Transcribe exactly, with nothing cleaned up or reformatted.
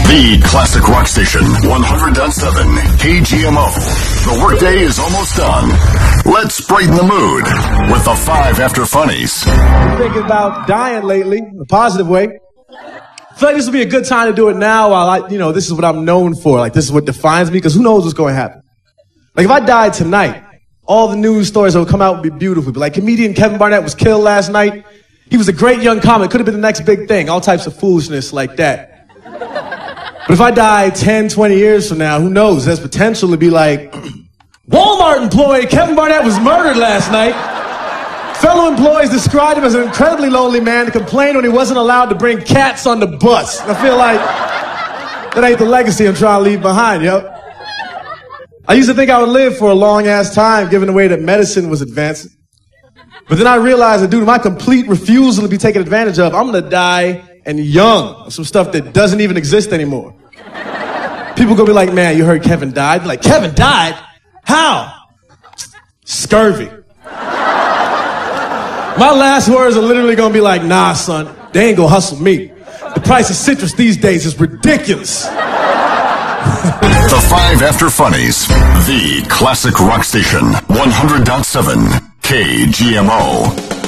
The classic rock station, one hundred point seven K G M O. The workday is almost done. Let's brighten the mood with the five after funnies. I'm thinking about dying lately, in a positive way. I feel like this would be a good time to do it now while I, you know, this is what I'm known for. Like, this is what defines me, because who knows what's going to happen. Like, if I died tonight, all the news stories that would come out would be beautiful. But like, comedian Kevin Barnett was killed last night. He was a great young comic. Could have been the next big thing. All types of foolishness like that. But if I die ten, twenty years from now, who knows? There's potential to be like, Walmart employee Kevin Barnett was murdered last night. Fellow employees described him as an incredibly lonely man to complain when he wasn't allowed to bring cats on the bus. I feel like that ain't the legacy I'm trying to leave behind, yo. I used to think I would live for a long-ass time, given the way that medicine was advancing. But then I realized that due to my complete refusal to be taken advantage of, I'm going to die and young of some stuff that doesn't even exist anymore. People gonna be like, man, you heard Kevin died? Like, Kevin died? How? Scurvy. My last words are literally gonna be like, nah, son, they ain't gonna hustle me. The price of citrus these days is ridiculous. The five after funnies. The classic rock station, one hundred point seven K G M O.